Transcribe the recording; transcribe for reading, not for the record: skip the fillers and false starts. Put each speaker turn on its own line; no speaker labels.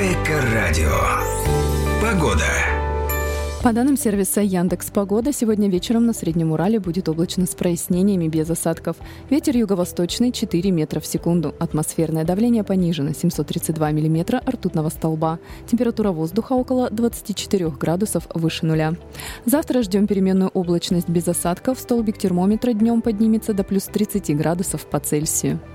Эко-радио. Погода.
По данным сервиса Яндекс.Погода, сегодня вечером на Среднем Урале будет облачно с прояснениями без осадков. Ветер юго-восточный 4 метра в секунду. Атмосферное давление понижено 732 миллиметра ртутного столба. Температура воздуха около 24 градусов выше нуля. Завтра ждем переменную облачность без осадков. Столбик термометра днем поднимется до плюс 30 градусов по Цельсию.